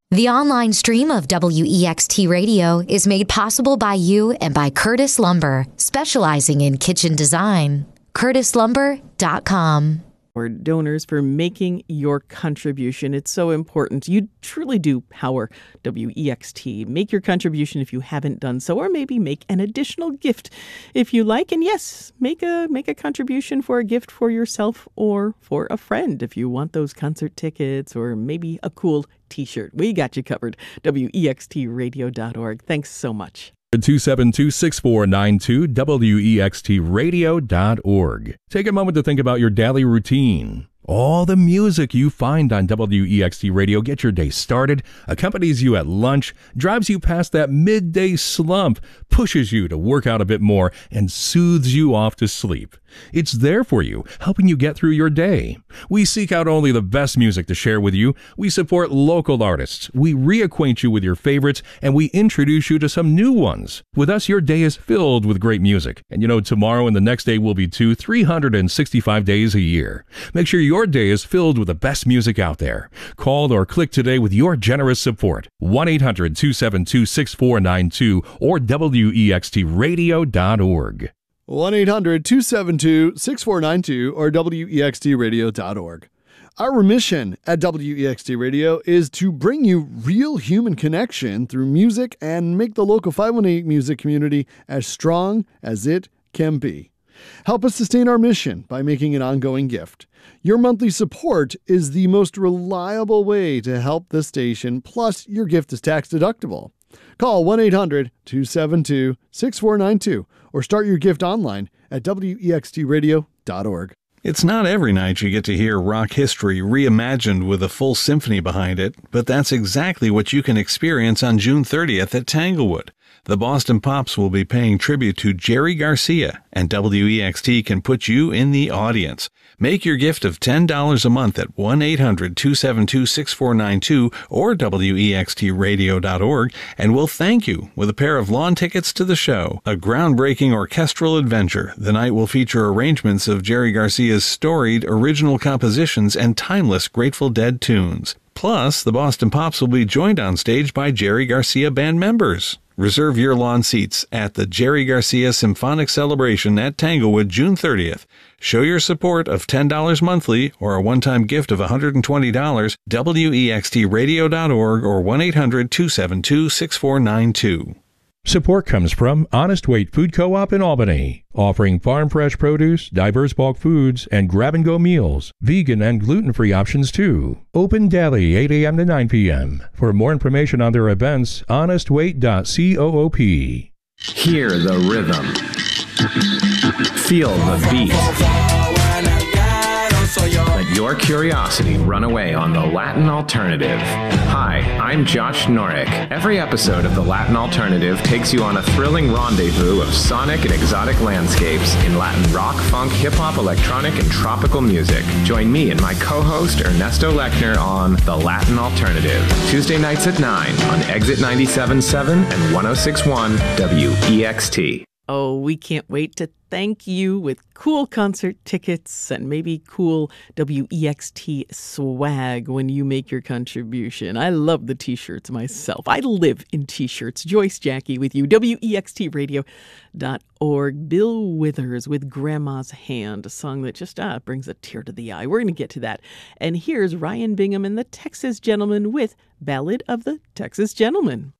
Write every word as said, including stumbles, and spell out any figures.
The online stream of W E X T Radio is made possible by you and by Curtis Lumber, specializing in kitchen design. curtis lumber dot com. Or donors for making your contribution. It's so important. You truly do power W E X T. Make your contribution if you haven't done so, or maybe make an additional gift if you like. And yes, make a make a contribution for a gift for yourself or for a friend if you want those concert tickets or maybe a cool t-shirt. We got you covered. W E X T radio dot org. Thanks so much. two seven two, six four nine two, W E X T radio dot org. Take a moment to think about your daily routine. All the music you find on W E X T Radio gets your day started, accompanies you at lunch, drives you past that midday slump, pushes you to work out a bit more, and soothes you off to sleep. It's there for you, helping you get through your day. We seek out only the best music to share with you. We support local artists. We reacquaint you with your favorites, and we introduce you to some new ones. With us, your day is filled with great music. And you know, tomorrow and the next day will be too, three hundred sixty-five days a year. Make sure your day is filled with the best music out there. Call or click today with your generous support. one eight hundred, two seven two, six four nine two or W E X T radio dot org. one eight hundred, two seven two, six four nine two or W E X T radio dot org. Our mission at W E X T Radio is to bring you real human connection through music and make the local five one eight music community as strong as it can be. Help us sustain our mission by making an ongoing gift. Your monthly support is the most reliable way to help the station, plus your gift is tax deductible. Call one eight hundred, two seven two, six four nine two or start your gift online at W E X T radio dot org. It's not every night you get to hear rock history reimagined with a full symphony behind it, but that's exactly what you can experience on June thirtieth at Tanglewood. The Boston Pops will be paying tribute to Jerry Garcia, and W E X T can put you in the audience. Make your gift of ten dollars a month at one eight hundred, two seven two, six four nine two or W E X T radio dot org, and we'll thank you with a pair of lawn tickets to the show. A groundbreaking orchestral adventure, the night will feature arrangements of Jerry Garcia's storied original compositions and timeless Grateful Dead tunes. Plus, the Boston Pops will be joined on stage by Jerry Garcia band members. Reserve your lawn seats at the Jerry Garcia Symphonic Celebration at Tanglewood June thirtieth. Show your support of ten dollars monthly or a one-time gift of one hundred twenty dollars, W E X T radio dot org or one eight hundred, two seven two, six four nine two. Support comes from Honest Weight Food Co-op in Albany, offering farm fresh produce, diverse bulk foods, and grab-and-go meals, vegan and gluten-free options too. Open daily, eight a.m. to nine p.m. For more information on their events, honest weight dot coop. Hear the rhythm. Feel the beat. Let your curiosity run away on the Latin Alternative. Hi, I'm Josh Norick. Every episode of the Latin Alternative takes you on a thrilling rendezvous of sonic and exotic landscapes in Latin rock, funk, hip-hop, electronic, and tropical music. Join me and my co-host Ernesto Lechner on the Latin Alternative, Tuesday nights at nine on Exit ninety-seven point seven and one oh six point one W E X T. Oh, we can't wait to thank you with cool concert tickets and maybe cool W E X T swag when you make your contribution. I love the t-shirts myself. I live in t-shirts. Joyce Jackie with you, W E X T radio dot org. Bill Withers with Grandma's Hand, a song that just ah, brings a tear to the eye. We're going to get to that. And here's Ryan Bingham and the Texas Gentlemen with Ballad of the Texas Gentleman.